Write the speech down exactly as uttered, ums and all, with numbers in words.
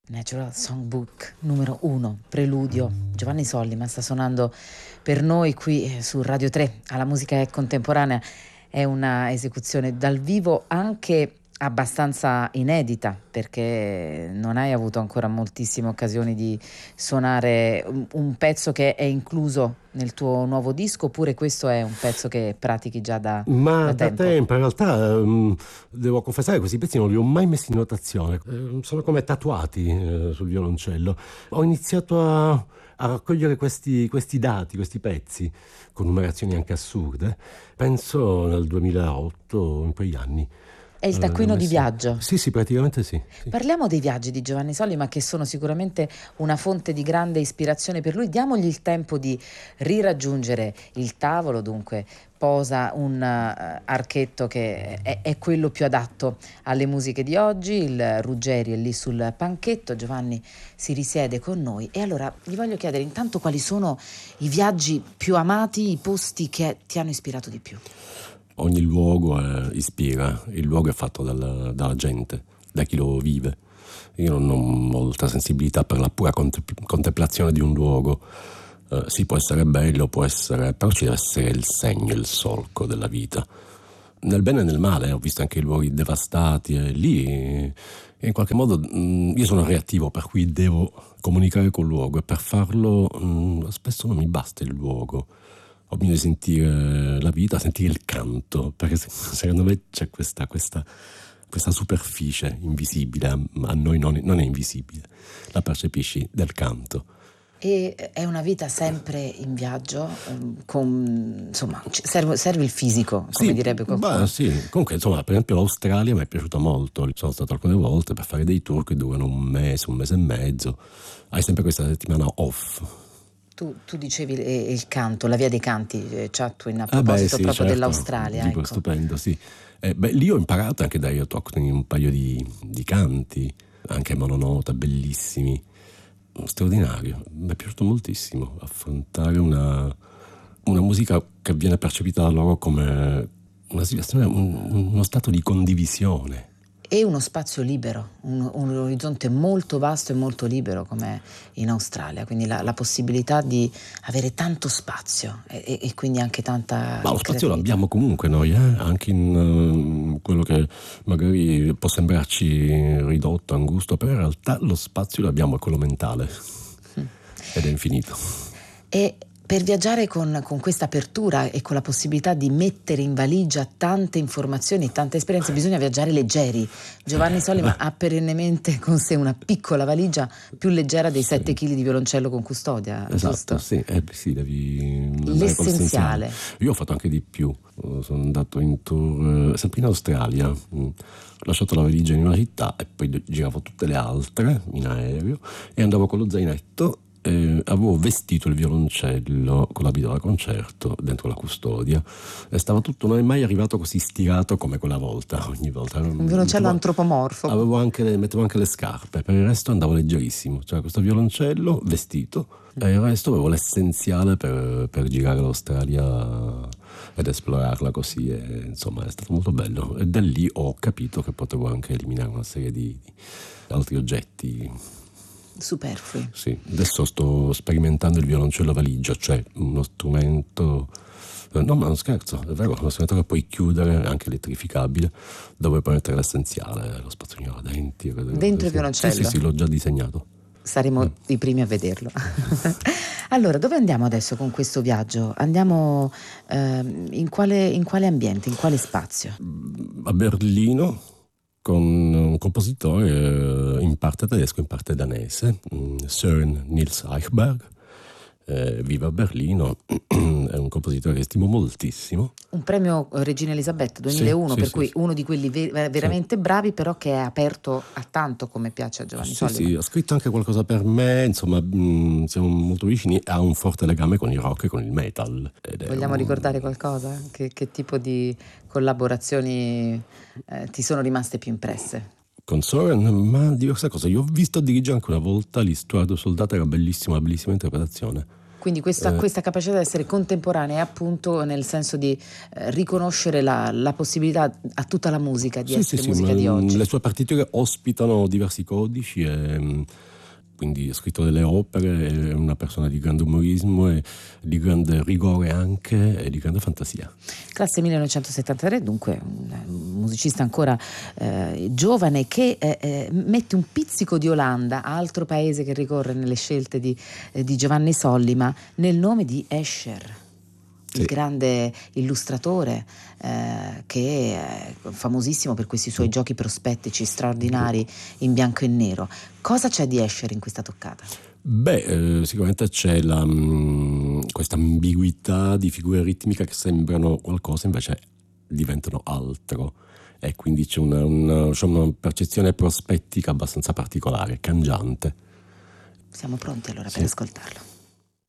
Natural Songbook numero uno, Preludio. Giovanni Sollima sta suonando per noi qui su Radio tre alla Musica è Contemporanea. È una esecuzione dal vivo anche abbastanza inedita, perché non hai avuto ancora moltissime occasioni di suonare un, un pezzo che è incluso nel tuo nuovo disco, oppure questo è un pezzo che pratichi già da, Ma da da tempo? tempo, in realtà, um, devo confessare, questi pezzi non li ho mai messi in notazione. Eh, sono come tatuati eh, sul violoncello. Ho iniziato a, a raccogliere questi, questi dati, questi pezzi, con numerazioni anche assurde, penso nel duemilaotto, in quegli anni. È il Eh, li ho taccuino di messi- viaggio. Sì, sì, praticamente sì. sì. Parliamo dei viaggi di Giovanni Sollima, che sono sicuramente una fonte di grande ispirazione per lui. Diamogli il tempo di riraggiungere il tavolo, dunque posa un eh, archetto che è, è quello più adatto alle musiche di oggi. Il Ruggeri è lì sul panchetto, Giovanni si risiede con noi e allora gli voglio chiedere intanto quali sono i viaggi più amati, i posti che ti hanno ispirato di più. Ogni luogo eh, ispira, il luogo è fatto dalla, dalla gente, da chi lo vive. Io non ho molta sensibilità per la pura contempl- contemplazione di un luogo. Eh, sì, può essere bello, può essere, però ci deve essere il segno, il solco della vita. Nel bene e nel male, ho visto anche i luoghi devastati e lì eh, in qualche modo mh, io sono reattivo, per cui devo comunicare col luogo e per farlo mh, spesso non mi basta il luogo. Ho bisogno di sentire la vita, sentire il canto, perché se- secondo me c'è questa, questa, questa superficie invisibile, a, a noi non è, non è invisibile, la percepisci del canto. E è una vita sempre in viaggio, ehm, con, insomma, ci- serve, serve il fisico, come Sì, direbbe qualcuno. beh, sì. Comunque, insomma, per esempio l'Australia mi è piaciuta molto. Sono stato alcune volte per fare dei tour che durano un mese, un mese e mezzo. Hai sempre questa settimana off. Tu, tu dicevi eh, il canto, la via dei canti, eh, Chatwin, a Ah beh, proposito sì, proprio certo, dell'Australia, tipo ecco. stupendo, sì. Eh, beh, lì ho imparato anche dagli autoctoni un paio di, di canti, anche mononota, bellissimi. Straordinario, mi è piaciuto moltissimo affrontare una, una musica che viene percepita da loro come una situazione, un- uno stato di condivisione. E uno spazio libero, un, un orizzonte molto vasto e molto libero come in Australia, quindi la, la possibilità di avere tanto spazio e, e- e quindi anche tanta Ma lo spazio creatività. l'abbiamo comunque noi, eh? Anche in eh, quello che magari può sembrarci ridotto, angusto, però in realtà lo spazio l'abbiamo, è quello mentale ed è infinito. E per viaggiare con, con questa apertura e con la possibilità di mettere in valigia tante informazioni e tante esperienze, bisogna viaggiare leggeri. Giovanni Sollima ha perennemente con sé una piccola valigia più leggera dei Sì. sette chili di violoncello con custodia, Esatto, giusto? sì, eh, beh, sì, devi andare con L'essenziale. l'essenziale. Io ho fatto anche di più. Eh, sono andato in tour eh, sempre in Australia. Mm. Ho lasciato la valigia in una città e poi giravo tutte le altre in aereo e andavo con lo zainetto. Eh, avevo vestito il violoncello con l'abito da concerto dentro la custodia e stava tutto, non è mai arrivato così stirato come quella volta. Ogni volta Un violoncello Mettevo- antropomorfo. avevo anche le, mettevo anche le scarpe, per il resto andavo leggerissimo, cioè questo violoncello vestito e il resto avevo l'essenziale per, per girare l'Australia ed esplorarla così e, insomma, è stato molto bello e da lì ho capito che potevo anche eliminare una serie di, di altri oggetti. Superflui. Sì, adesso sto sperimentando il violoncello valigia, cioè uno strumento, eh, no ma non scherzo, è vero, uno strumento che puoi chiudere, anche elettrificabile, dove puoi mettere l'essenziale, lo spazzolino da denti. Dentro il violoncello? Sì, sì, sì, l'ho già disegnato. Saremo i primi a vederlo. Allora, dove andiamo adesso con questo viaggio? Andiamo ehm, in quale, in quale ambiente, in quale spazio? A Berlino con un compositore eh, in parte tedesco, in parte danese, mm, Søren Nils Eichberg. Eh, vive a Berlino, è un compositore che stimo moltissimo. Un premio Regina Elisabetta duemilauno, Sì, sì, per sì, cui sì. uno di quelli ve- veramente bravi, però che è aperto a tanto, come piace a Giovanni Sì, Sollima. sì, ha scritto anche qualcosa per me, insomma, mh, siamo molto vicini, ha un forte legame con il rock e con il metal. ed è Vogliamo un- ricordare qualcosa? Che, che tipo di collaborazioni eh, ti sono rimaste più impresse? Con Soren, ma diverse cose. Io ho visto dirigere anche una volta l'Histoire du Soldato, era bellissima, bellissima interpretazione. Quindi questa, Eh, questa capacità di essere contemporanea, appunto, nel senso di eh, riconoscere la, la possibilità a tutta la musica di Sì, sì, essere sì, musica ma, di mm, oggi. le sue partiture ospitano diversi codici e mm, quindi ha scritto delle opere, è una persona di grande umorismo e di grande rigore anche e di grande fantasia. Classe millenovecentosettantatré, dunque un musicista ancora eh, giovane che eh, eh, mette un pizzico di Olanda, altro paese che ricorre nelle scelte di, eh, di Giovanni Sollima, nel nome di Escher, il Sì. grande illustratore eh, che è famosissimo per questi suoi giochi prospettici straordinari in bianco e nero. Cosa c'è di Escher in questa toccata? Beh, eh, sicuramente c'è la, mm, questa ambiguità di figure ritmiche che sembrano qualcosa, invece diventano altro. E quindi c'è una, una, c'è una percezione prospettica abbastanza particolare, cangiante. Siamo pronti allora per Sì. ascoltarlo.